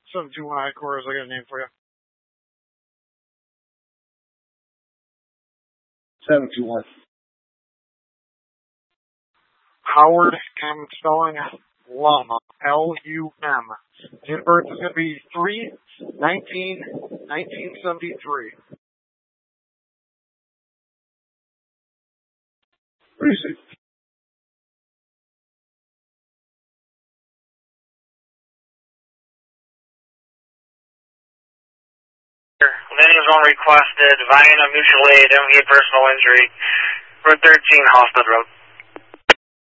721 headquarters, I got a name for you. 721. Howard M. spelling Lum, L-U-M. Date of birth is going to be 3/19/1973. Pretty Landing zone requested, Viana Mutual Aid, MV personal injury, Road 13, Halstead Road.